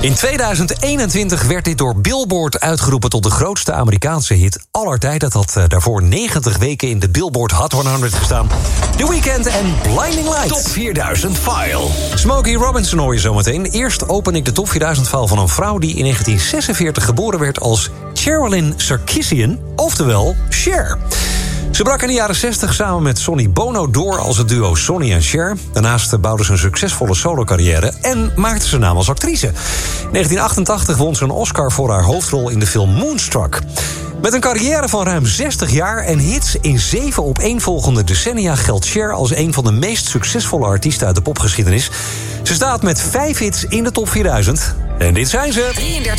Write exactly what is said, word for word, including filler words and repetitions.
In tweeduizend eenentwintig werd dit door Billboard uitgeroepen tot de grootste Amerikaanse hit aller tijden. Dat had uh, daarvoor negentig weken in de Billboard Hot honderd gestaan. The Weeknd en Blinding Lights. Top vierduizend File. Smokey Robinson hoor je zometeen. Eerst open ik de Top vierduizend File van een vrouw die in negentien zesenveertig geboren werd als Sherilyn Sarkisian, oftewel Cher. Ze brak in de jaren zestig samen met Sonny Bono door als het duo Sonny en Cher. Daarnaast bouwde ze een succesvolle solocarrière en maakte ze naam als actrice. In negentien achtentachtig won ze een Oscar voor haar hoofdrol in de film Moonstruck. Met een carrière van ruim zestig jaar en hits in zeven opeenvolgende decennia geldt Cher als een van de meest succesvolle artiesten uit de popgeschiedenis. Ze staat met vijf hits in de Top vierduizend. En dit zijn ze.